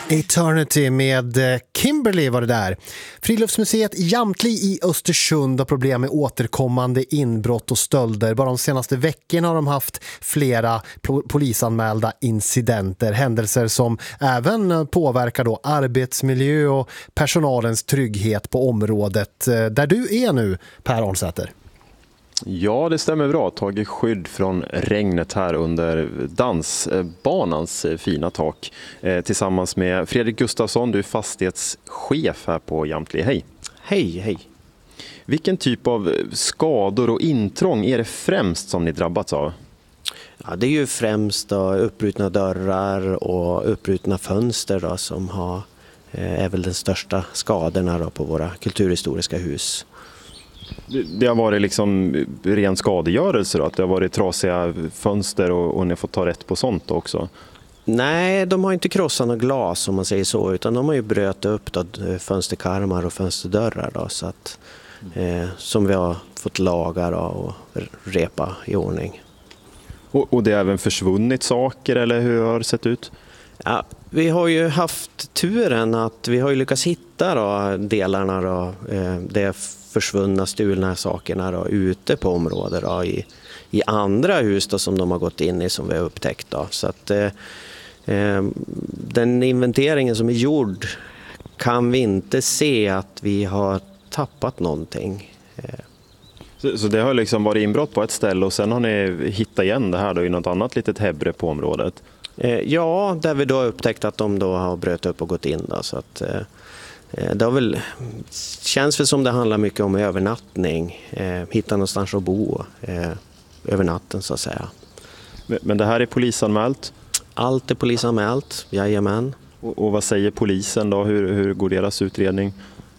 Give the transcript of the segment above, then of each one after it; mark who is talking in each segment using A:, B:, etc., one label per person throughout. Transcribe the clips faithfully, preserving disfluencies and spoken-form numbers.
A: Eternity med Kimberly var det där. Friluftsmuseet Jamtli i Östersund har problem med återkommande inbrott och stölder. Bara de senaste veckorna har de haft flera polisanmälda incidenter. Händelser som även påverkar då arbetsmiljö och personalens trygghet på området. Där du är nu, Per Arnsäter.
B: Ja, det stämmer bra. Tagit skydd från regnet här under dansbanans fina tak. Eh, tillsammans med Fredrik Gustafsson, du är fastighetschef här på Jamtli. Hej!
C: Hej, hej!
B: Vilken typ av skador och intrång är det främst som ni drabbats av?
C: Ja, det är ju främst då, uppbrutna dörrar och uppbrutna fönster då, som har, eh, är väl den största skadorna då på våra kulturhistoriska hus.
B: Det har varit liksom ren skadegörelse då? Att det har varit trasiga fönster och, och ni får ta rätt på sånt också?
C: Nej, de har inte krossat något glas om man säger så, utan de har ju bröt upp då, fönsterkarmar och fönsterdörrar då, så att, eh, som vi har fått laga då, och repa i ordning.
B: Och, och det har även försvunnit saker, eller hur har det sett ut?
C: Ja, vi har ju haft turen att vi har ju lyckats hitta då, delarna då, eh, det försvunna, stulna sakerna då, ute på området då, i, i andra hus då, som de har gått in i, som vi har upptäckt då. Så att eh, eh, den inventeringen som är gjord kan vi inte se att vi har tappat någonting. Eh.
B: Så, så det har liksom varit inbrott på ett ställe och sen har ni hittat igen det här då i något annat litet häbre på området?
C: Eh, ja, där vi då har upptäckt att de då har bröt upp och gått in då, så att eh, det har väl, känns väl som det handlar mycket om övernattning, eh, hitta någonstans att bo eh, över natten så att säga.
B: Men, men det här är polisanmält?
C: Allt är polisanmält, jajamän.
B: Och, och vad säger polisen då? Hur, hur går deras utredning?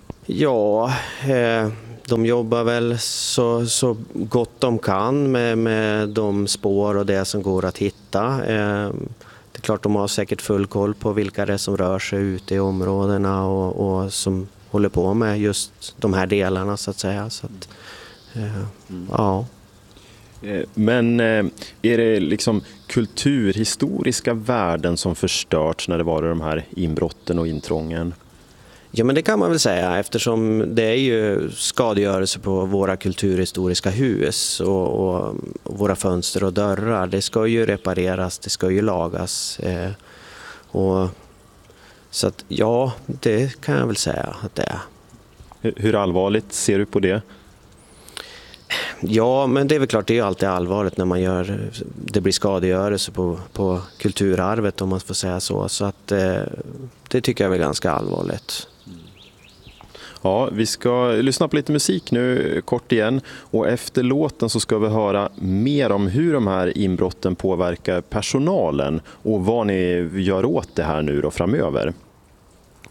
C: Ja, eh, de jobbar väl så, så gott de kan med, med de spår och det som går att hitta. Eh, Det är klart, de har säkert full koll på vilka det är som rör sig ute i områdena och, och som håller på med just de här delarna så att säga. Så att, eh, ja.
B: Men är det liksom kulturhistoriska värden som förstörts när det var de här inbrotten och intrången?
C: Ja, men det kan man väl säga, eftersom det är ju skadegörelse på våra kulturhistoriska hus och, och, och våra fönster och dörrar. Det ska ju repareras, det ska ju lagas. Eh, och, så att ja, det kan jag väl säga att det är.
B: Hur allvarligt ser du på det?
C: Ja, men det är väl klart, det är alltid allvarligt när man gör, det blir skadegörelse på, på kulturarvet om man får säga så. Så att eh, det tycker jag är ganska allvarligt.
B: Ja, vi ska lyssna på lite musik nu kort igen och efter låten så ska vi höra mer om hur de här inbrotten påverkar personalen och vad ni gör åt det här nu då framöver.